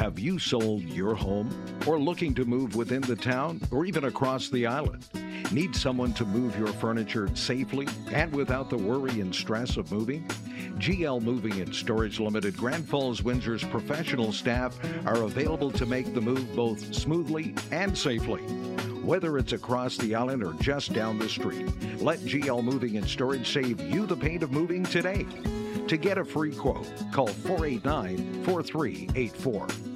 Have you sold your home or looking to move within the town or even across the island? Need someone to move your furniture safely and without the worry and stress of moving? GL Moving and Storage Limited Grand Falls, Windsor's professional staff are available to make the move both smoothly and safely. Whether it's across the island or just down the street, let GL Moving and Storage save you the pain of moving today. To get a free quote, call 489-4384.